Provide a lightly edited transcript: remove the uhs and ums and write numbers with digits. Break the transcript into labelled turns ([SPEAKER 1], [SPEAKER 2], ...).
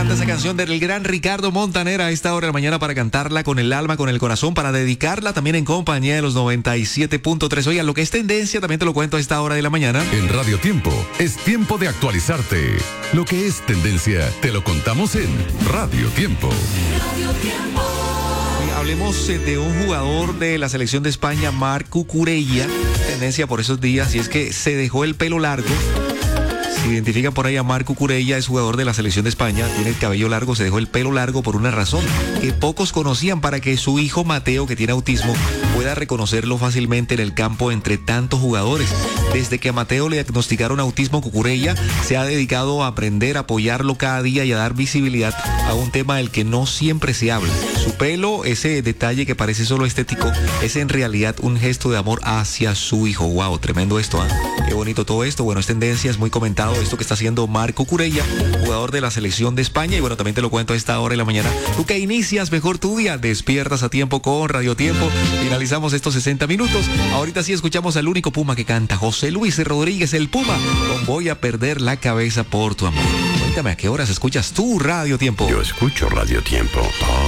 [SPEAKER 1] Esa canción del gran Ricardo Montaner a esta hora de la mañana para cantarla con el alma, con el corazón, para dedicarla también en compañía de los 97.3. Oiga, lo que es tendencia también te lo cuento a esta hora de la mañana.
[SPEAKER 2] En Radio Tiempo es tiempo de actualizarte. Lo que es tendencia te lo contamos en Radio Tiempo.
[SPEAKER 3] Radio Tiempo.
[SPEAKER 1] Hablemos de un jugador de la selección de España, Marc Cucurella, tendencia por esos días, y es que se dejó el pelo largo. Se identifican por ahí a Marc Cucurella, es jugador de la selección de España, tiene el cabello largo, se dejó el pelo largo por una razón que pocos conocían, para que su hijo Mateo, que tiene autismo, pueda reconocerlo fácilmente en el campo entre tantos jugadores. Desde que a Mateo le diagnosticaron autismo, Cucurella se ha dedicado a aprender, a apoyarlo cada día y a dar visibilidad a un tema del que no siempre se habla. Su pelo, ese detalle que parece solo estético, es en realidad un gesto de amor hacia su hijo. Wow, tremendo esto, ¿eh? Qué bonito todo esto. Bueno, es tendencia, es muy comentado esto que está haciendo Marc Cucurella, jugador de la selección de España. Y bueno, también te lo cuento a esta hora de la mañana. Tú que inicias mejor tu día, despiertas a tiempo con Radio Tiempo. Finalizamos estos 60 minutos. Ahorita sí escuchamos al único Puma que canta, José Luis Rodríguez, el Puma, con Voy a perder la cabeza por tu amor. Cuéntame, ¿a qué horas escuchas tú Radio Tiempo?
[SPEAKER 4] Yo escucho Radio Tiempo